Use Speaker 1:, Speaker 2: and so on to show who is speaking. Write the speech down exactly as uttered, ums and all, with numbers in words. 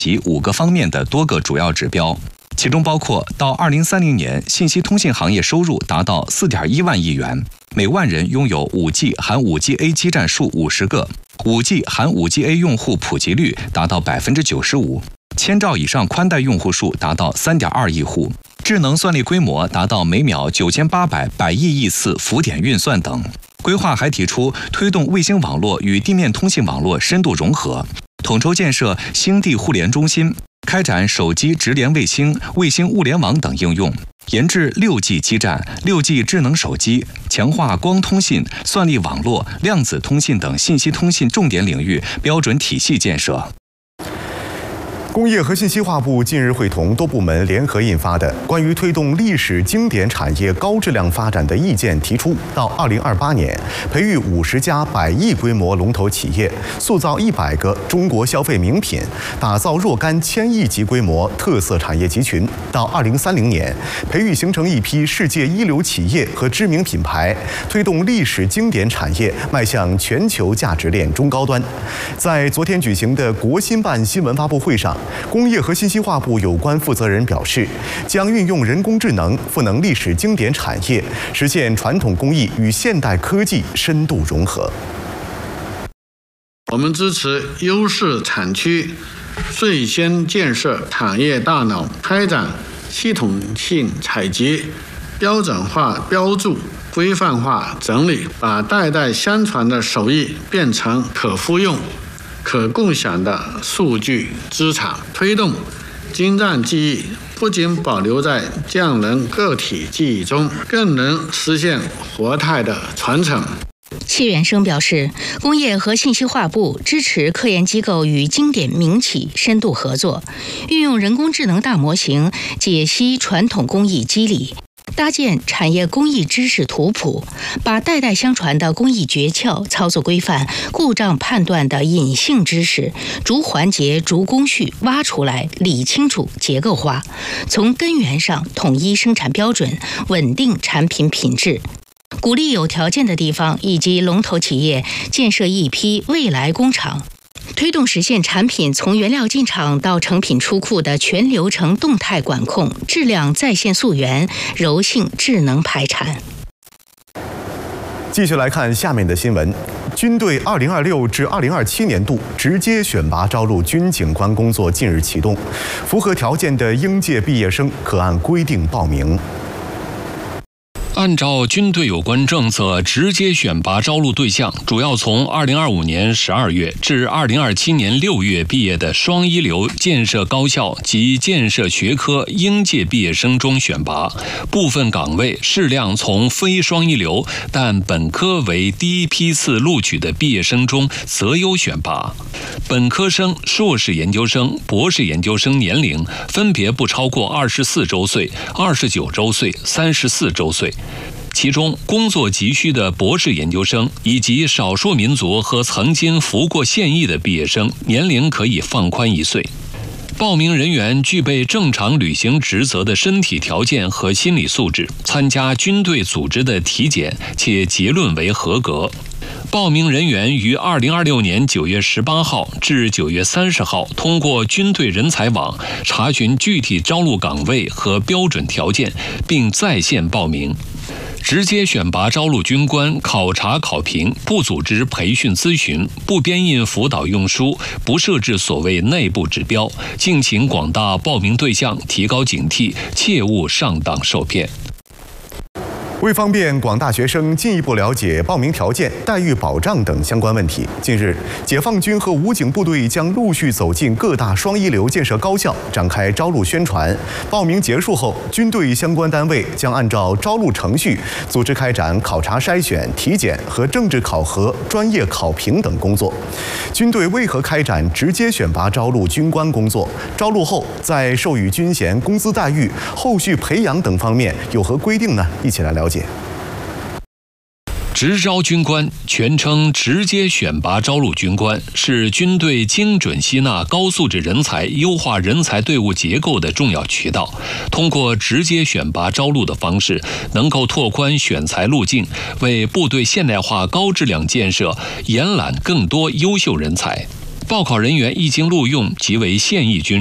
Speaker 1: 及五个方面的多个主要指标，其中包括到二零三零年，信息通信行业收入达到四点一万亿元，每万人拥有 五 G 含 五 G A 基站数五十个， 五 G 含 五 G A 用户普及率达到百分之九十五，千兆以上宽带用户数达到三点二亿户，智能算力规模达到每秒九千八百百亿亿次浮点运算等。规划还提出推动卫星网络与地面通信网络深度融合，统筹建设星地互联中心，开展手机直连卫星、卫星物联网等应用，研制 六 G 基站、六 G 智能手机，强化光通信、算力网络、量子通信等信息通信重点领域标准体系建设。
Speaker 2: 工业和信息化部近日会同多部门联合印发的《关于推动历史经典产业高质量发展的意见》提出，到二零二八年，培育五十家百亿规模龙头企业，塑造一百个中国消费名品，打造若干千亿级规模特色产业集群；到二零三零年，培育形成一批世界一流企业和知名品牌，推动历史经典产业迈向全球价值链中高端。在昨天举行的国新办新闻发布会上，工业和信息化部有关负责人表示，将运用人工智能赋能历史经典产业，实现传统工艺与现代科技深度融合。
Speaker 3: 我们支持优势产区率先建设产业大脑，开展系统性采集、标准化标注、规范化整理，把代代相传的手艺变成可复用、可共享的数据资产，推动精湛技艺不仅保留在匠人个体记忆中，更能实现活态的传承。
Speaker 4: 谢元生表示，工业和信息化部支持科研机构与经典民企深度合作，运用人工智能大模型解析传统工艺机理，搭建产业工艺知识图谱，把代代相传的工艺诀窍、操作规范、故障判断的隐性知识，逐环节、逐工序挖出来、理清楚、结构化，从根源上统一生产标准，稳定产品品质。鼓励有条件的地方以及龙头企业建设一批未来工厂，推动实现产品从原料进厂到成品出库的全流程动态管控，质量在线溯源，柔性智能排产。
Speaker 2: 继续来看下面的新闻。军队二零二六至二零二七年度直接选拔招录军警官工作近日启动，符合条件的应届毕业生可按规定报名。
Speaker 5: 按照军队有关政策，直接选拔招录对象主要从二零二五年十二月至二零二七年六月毕业的双一流建设高校及建设学科应届毕业生中选拔，部分岗位适量从非双一流但本科为第一批次录取的毕业生中择优选拔。本科生、硕士研究生、博士研究生年龄分别不超过二十四周岁、二十九周岁、三十四周岁。其中，工作急需的博士研究生以及少数民族和曾经服过现役的毕业生，年龄可以放宽一岁。报名人员具备正常履行职责的身体条件和心理素质，参加军队组织的体检，且结论为合格。报名人员于二零二六年九月十八号至九月三十号通过军队人才网查询具体招录岗位和标准条件，并在线报名。直接选拔招录军官，考察考评，不组织培训咨询，不编印辅导用书，不设置所谓内部指标，敬请广大报名对象提高警惕，切勿上当受骗。
Speaker 2: 为方便广大学生进一步了解报名条件、待遇保障等相关问题，近日，解放军和武警部队将陆续走进各大双一流建设高校，展开招录宣传。报名结束后，军队相关单位将按照招录程序，组织开展考察筛选、体检和政治考核、专业考评等工作。军队为何开展直接选拔招录军官工作？招录后在授予军衔、工资待遇、后续培养等方面有何规定呢？一起来了解。
Speaker 5: 直招军官，全称直接选拔招录军官，是军队精准吸纳高素质人才、优化人才队伍结构的重要渠道。通过直接选拔招录的方式，能够拓宽选材路径，为部队现代化高质量建设延揽更多优秀人才。 报考人员一经录用即为现役军